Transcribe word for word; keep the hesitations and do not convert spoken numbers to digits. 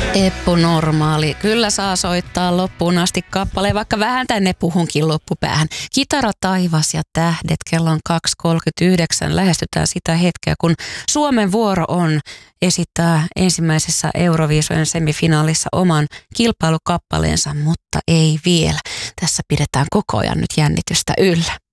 Eppu Normaali. Kyllä saa soittaa loppuun asti kappaleen, vaikka vähän tänne puhunkin loppupäähän. Kitara taivas ja tähdet, kello on kaksi kolmekymmentäyhdeksän. Lähestytään sitä hetkeä, kun Suomen vuoro on esittää ensimmäisessä Euroviisujen semifinaalissa oman kilpailukappaleensa, mutta ei vielä. Tässä pidetään koko ajan nyt jännitystä yllä.